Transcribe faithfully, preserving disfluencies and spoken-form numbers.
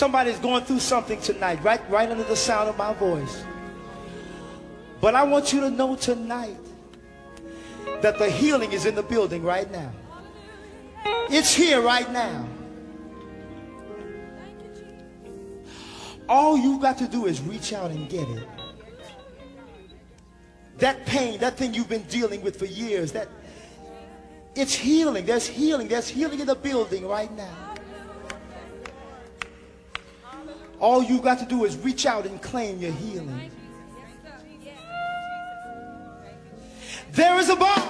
Somebody's going through something tonight, right, right under the sound of my voice. But I want you to know tonight that the healing is in the building right now. It's here right now. All you've got to do is reach out and get it. That pain, that thing you've been dealing with for years, that it's healing. There's healing. There's healing in the building right now. All you've got to do is reach out and claim your healing. There is a bomb